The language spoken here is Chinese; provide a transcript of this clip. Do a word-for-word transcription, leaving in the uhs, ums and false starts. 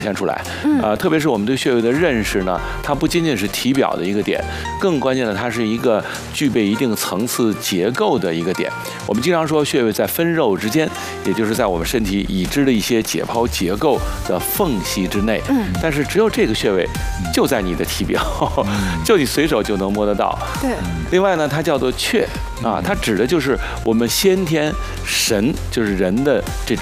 现出来，呃，特别是我们对穴位的认识呢，它不仅仅是体表的一个点，更关键的，它是一个具备一定层次结构的一个点。我们经常说穴位在分肉之间，也就是在我们身体已知的一些解剖结构的缝隙之内。嗯，但是只有这个穴位就在你的体表，就你随手就能摸得到。 对。 另外呢，它叫做阙啊，它指的就是我们先天神，就是人的这